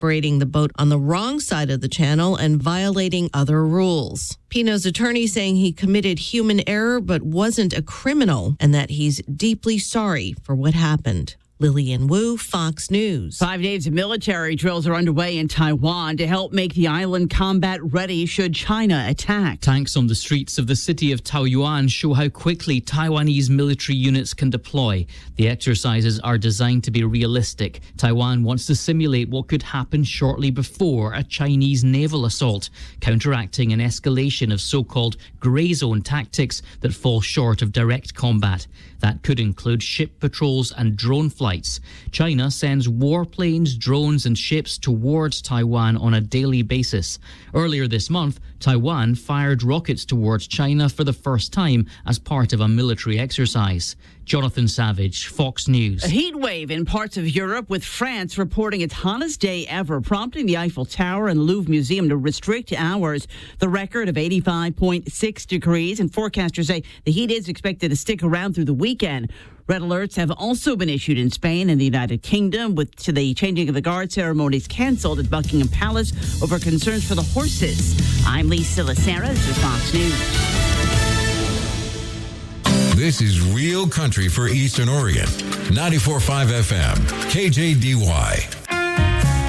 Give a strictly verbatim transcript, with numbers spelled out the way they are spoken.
operating the boat on the wrong side of the channel and violating other rules. Pino's attorney saying he committed human error but wasn't a criminal and that he's deeply sorry for what happened. Lillian Wu, Fox News. Five days of military drills are underway in Taiwan to help make the island combat ready should China attack. Tanks on the streets of the city of Taoyuan show how quickly Taiwanese military units can deploy. The exercises are designed to be realistic. Taiwan wants to simulate what could happen shortly before a Chinese naval assault, counteracting an escalation of so-called grey zone tactics that fall short of direct combat. That could include ship patrols and drone flights. China sends warplanes, drones and ships towards Taiwan on a daily basis. Earlier this month, Taiwan fired rockets towards China for the first time as part of a military exercise. Jonathan Savage, Fox News. A heat wave in parts of Europe, with France reporting its hottest day ever, prompting the Eiffel Tower and Louvre Museum to restrict hours. The record of eighty-five point six degrees, and forecasters say the heat is expected to stick around through the weekend. Red alerts have also been issued in Spain and the United Kingdom, with to the changing of the guard ceremonies canceled at Buckingham Palace over concerns for the horses. I'm Lisa Lacera. This is Fox News. This is Real Country for Eastern Oregon. ninety-four point five F M, K J D Y.